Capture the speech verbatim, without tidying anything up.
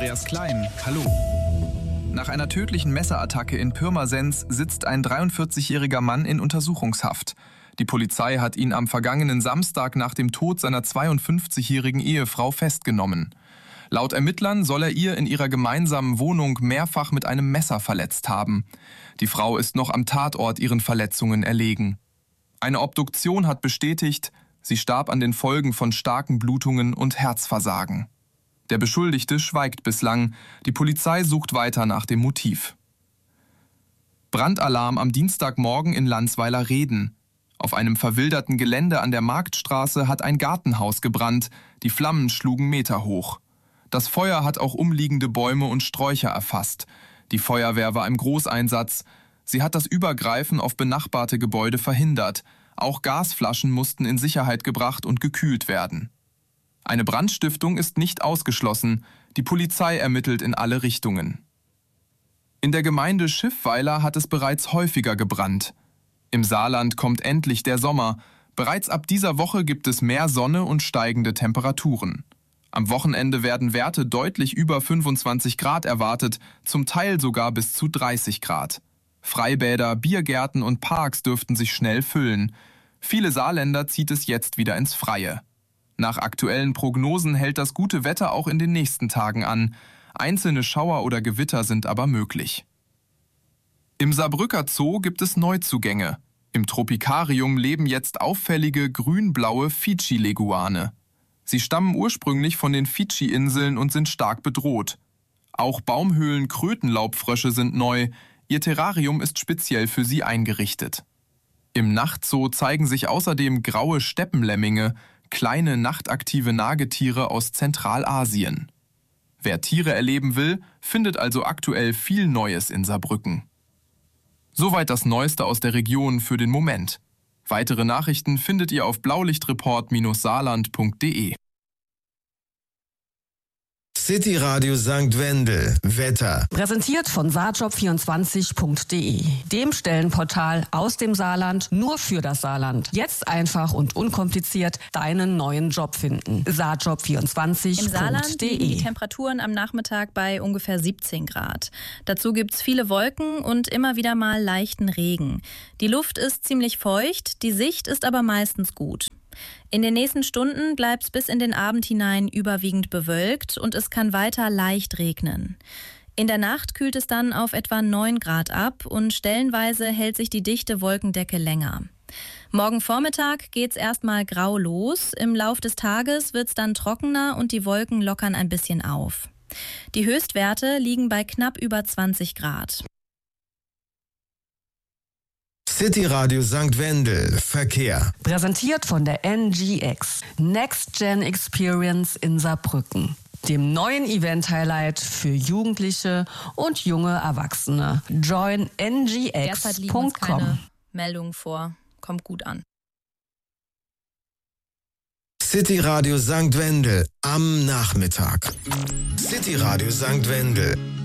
Andreas Klein. Hallo. Nach einer tödlichen Messerattacke in Pirmasens sitzt ein dreiundvierzigjähriger Mann in Untersuchungshaft. Die Polizei hat ihn am vergangenen Samstag nach dem Tod seiner zweiundfünfzigjährigen Ehefrau festgenommen. Laut Ermittlern soll er ihr in ihrer gemeinsamen Wohnung mehrfach mit einem Messer verletzt haben. Die Frau ist noch am Tatort ihren Verletzungen erlegen. Eine Obduktion hat bestätigt, sie starb an den Folgen von starken Blutungen und Herzversagen. Der Beschuldigte schweigt bislang. Die Polizei sucht weiter nach dem Motiv. Brandalarm am Dienstagmorgen in Landsweiler-Reden. Auf einem verwilderten Gelände an der Marktstraße hat ein Gartenhaus gebrannt. Die Flammen schlugen meterhoch. Das Feuer hat auch umliegende Bäume und Sträucher erfasst. Die Feuerwehr war im Großeinsatz. Sie hat das Übergreifen auf benachbarte Gebäude verhindert. Auch Gasflaschen mussten in Sicherheit gebracht und gekühlt werden. Eine Brandstiftung ist nicht ausgeschlossen. Die Polizei ermittelt in alle Richtungen. In der Gemeinde Schiffweiler hat es bereits häufiger gebrannt. Im Saarland kommt endlich der Sommer. Bereits ab dieser Woche gibt es mehr Sonne und steigende Temperaturen. Am Wochenende werden Werte deutlich über fünfundzwanzig Grad erwartet, zum Teil sogar bis zu dreißig Grad. Freibäder, Biergärten und Parks dürften sich schnell füllen. Viele Saarländer zieht es jetzt wieder ins Freie. Nach aktuellen Prognosen hält das gute Wetter auch in den nächsten Tagen an. Einzelne Schauer oder Gewitter sind aber möglich. Im Saarbrücker Zoo gibt es Neuzugänge. Im Tropikarium leben jetzt auffällige grün-blaue Fidschi-Leguane. Sie stammen ursprünglich von den Fidschi-Inseln und sind stark bedroht. Auch Baumhöhlen-Krötenlaubfrösche sind neu. Ihr Terrarium ist speziell für sie eingerichtet. Im Nachtzoo zeigen sich außerdem graue Steppenlemminge, kleine nachtaktive Nagetiere aus Zentralasien. Wer Tiere erleben will, findet also aktuell viel Neues in Saarbrücken. Soweit das Neueste aus der Region für den Moment. Weitere Nachrichten findet ihr auf blaulichtreport Bindestrich saarland Punkt de. City Radio Sankt Wendel. Wetter. Präsentiert von saarjob vierundzwanzig Punkt de, dem Stellenportal aus dem Saarland nur für das Saarland. Jetzt einfach und unkompliziert deinen neuen Job finden. saarjob vierundzwanzig Punkt de. Im Saarland liegen die Temperaturen am Nachmittag bei ungefähr siebzehn Grad. Dazu gibt's viele Wolken und immer wieder mal leichten Regen. Die Luft ist ziemlich feucht, die Sicht ist aber meistens gut. In den nächsten Stunden bleibt es bis in den Abend hinein überwiegend bewölkt und es kann weiter leicht regnen. In der Nacht kühlt es dann auf etwa neun Grad ab und stellenweise hält sich die dichte Wolkendecke länger. Morgen Vormittag geht's erstmal grau los. Im Lauf des Tages wird's dann trockener und die Wolken lockern ein bisschen auf. Die Höchstwerte liegen bei knapp über zwanzig Grad. City Radio Sankt Wendel. Verkehr. Präsentiert von der N G X. Next Gen Experience in Saarbrücken. Dem neuen Event-Highlight für Jugendliche und junge Erwachsene. join n g x Punkt com. Keine Meldungen vor. Kommt gut an. City Radio Sankt Wendel am Nachmittag. City Radio Sankt Wendel.